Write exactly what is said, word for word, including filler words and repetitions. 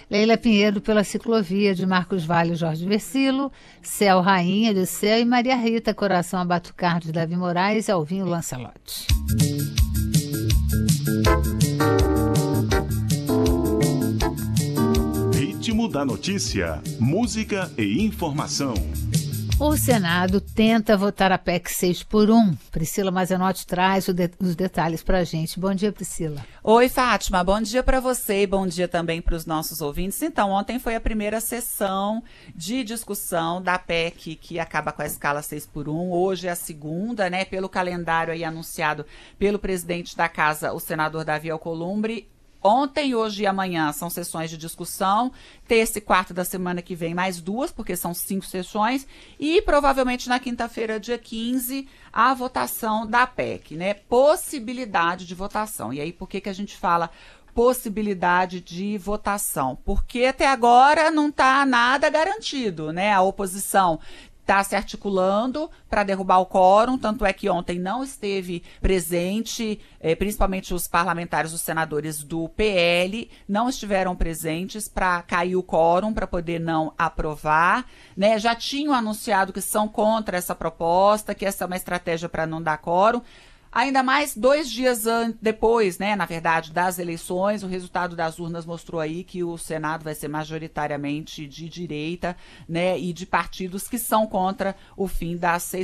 Leila Pinheiro pela Ciclovia, de Marcos Vale, Jorge Versilo, Céu Rainha de Céu e Maria Rita, Coração a Batucar de Davi Moraes e Alvinho Lancelotti. Ritmo da notícia, música e informação. O Senado tenta votar a P E C seis por um. Priscila Mazenotti traz de, os detalhes para a gente. Bom dia, Priscila. Oi, Fátima. Bom dia para você e bom dia também para os nossos ouvintes. Então, ontem foi a primeira sessão de discussão da P E C que acaba com a escala seis por um. Hoje é a segunda, né? Pelo calendário aí anunciado pelo presidente da Casa, o senador Davi Alcolumbre. Ontem, hoje e amanhã são sessões de discussão, terça e quarta da semana que vem mais duas, porque são cinco sessões, e provavelmente na quinta-feira, dia quinze, a votação da P E C, né? Possibilidade de votação. E aí, por que que a gente fala possibilidade de votação? Porque até agora não está nada garantido, né? A oposição está se articulando para derrubar o quórum, tanto é que ontem não esteve presente, eh, principalmente os parlamentares, os senadores do P L, não estiveram presentes para cair o quórum, para poder não aprovar, né? Já tinham anunciado que são contra essa proposta, que essa é uma estratégia para não dar quórum. Ainda mais dois dias depois, né, na verdade, das eleições, o resultado das urnas mostrou aí que o Senado vai ser majoritariamente de direita, né, e de partidos que são contra o fim das seis